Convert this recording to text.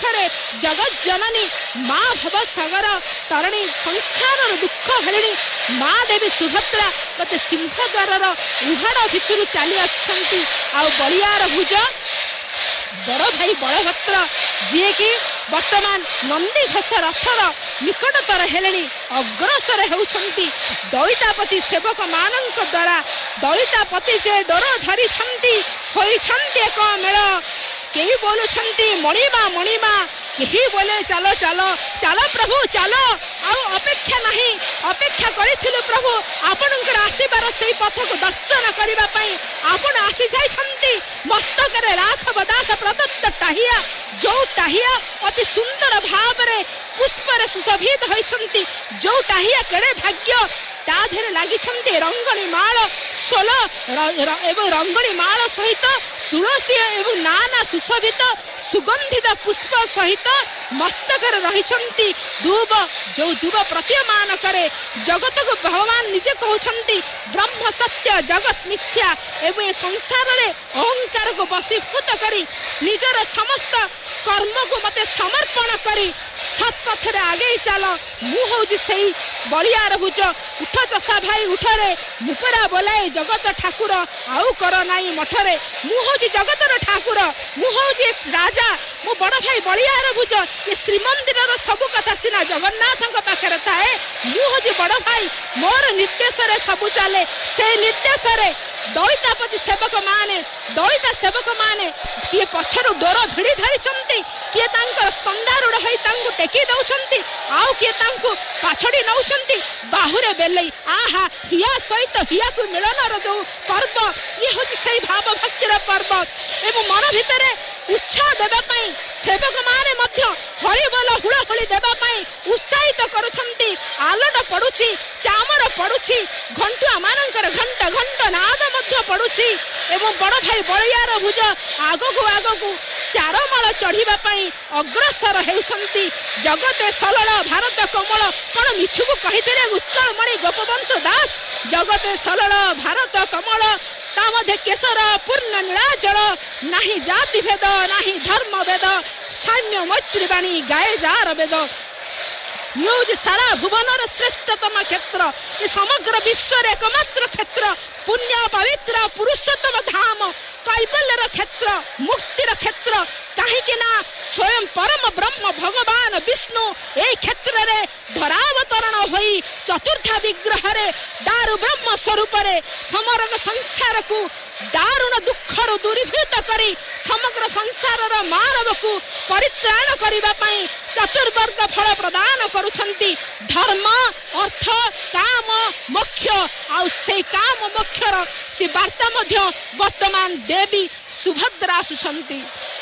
पाखरे जगत जननी माँ भव सागर तरणी संसार दुख हरिणी माँ देवी सुभद्रा मत सिंहद्वार उहाड़ भितर चली आछंती आ बलियार भुज बड़ भाई बलभद्र जी कि वर्तमान नंदी घोष रथर निकटतर हेले अग्रसर होउछंती दलितापति सेवक मानक द्वारा दलितापति जे डर धरी एक मेल कई बोलुछंती मणिमा कही बोले चलो चलो चलो प्रभु चलो अपेक्षा नहीं अपेक्षा करिथिलु प्रभु आपनकर आसीबार से पथ को दर्शन करबा पई आपण आसी जाइछंती मस्तक रे राघव दास प्रदत्त टाहिया जो टाहिया अति सुंदर भाव रे पुष्प रे सुशोभित होइछंती जो टाहिया केड़े भाग्य ता धेरे लागि छंती रंगणी माळ सोल एवं रंगणी माळ सहित तुलसी एवं नाना सुशोभित सुगंधित पुष्प सहित मस्तक रही दूब जो दूब प्रतीयमान करे जगत को भगवान निजे कहउछंती ब्रह्म सत्य जगत मिथ्या एवं संसार रे अहंकार को बसीभूत करी निजर समस्त कर्म को मते समर्पण करी सत्पथरे आगे चल मुझे से बलियार भुज उठ चषा भाई उठरे मुपरा बोलाए जगत ठाकुर आउ कर नाई मठरे मुझे जगतर ठाकुर मुझे राजा मो बड़ भाई बलियार भुज ये श्रीमंदिर सबु कथा सिना जगन्नाथ पाखे थाए मुझे बड़ भाई मोर निर्देश सबू चले से निर्देश दलितापति सेवक माने दलिता सेवक माने किए पछरु डोर भिड़ी धरी किए स्कंदारूढ़ हो टेकी दौरान आउ किए पाछड़ी नौकरी बाहुरे बेलई आहा हिया सहित हिया को मिलन जो पर्व ये हूँ से भाव भक्तिर पर्व एवं मन भितर उत्साह देवाई सेवक माने हरि बोल हुड़हुड़ी देवाई उत्साहित करुछंती आलोट पड़ुची चामर पड़ुची घंटुआ मानकर घंट घंट नाद पड़ुची एवं बड़ भाई बलियार भुज आगकू चारमाल चढ़ीबा पई अग्रसर हेउछंती जगते सलल भारत कमल कौन मिछुक कहिथिले उत्कलमणि गोपबंधु दास जगते सलल भारत कमल ता मध्य केशर पूर्ण नीलाचल नाही जाति भेद नाही धर्म भेद साम्य मैत्री बाणी गाए जार वेद न्यूज सारा भुवनर श्रेष्ठतम क्षेत्र ये समग्र विश्व एकमात्र क्षेत्र पुण्य पवित्र पुरुषोत्तम धाम कैबल्यर क्षेत्र मुक्तिर क्षेत्र कहीं ना स्वयं परम ब्रह्म भगवान विष्णु ए क्षेत्र रे धरावतरण होई चतुर्था विग्रह रे दारु ब्रह्म स्वरूप रे समग्र संसार को दारुण दुखर दूरीभूत करी समग्र संसार मानव को परित्राण करबा पई चतुर्वर्ग फल प्रदान करुछंती धर्म अर्थ काम मोक्ष आउ से काम मोक्षर से वार्ता मध्य वर्तमान देवी सुभद्रा आसुछंती।